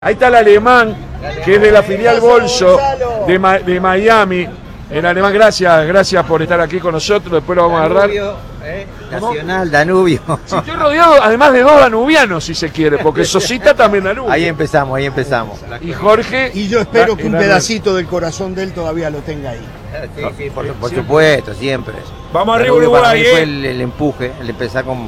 Ahí está el alemán, que es de la filial Bolso de Miami. El alemán, gracias por estar aquí con nosotros. Después lo vamos a agarrar. Nacional, Danubio. Sí, estoy rodeado además de dos danubianos, si se quiere, porque Sosita también Danubio. Ahí empezamos. Y Jorge. Y yo espero que un pedacito del corazón de él todavía lo tenga ahí. Sí, por supuesto, siempre. Vamos arriba, Danubio para Uruguay, mí fue el empuje, el empezar con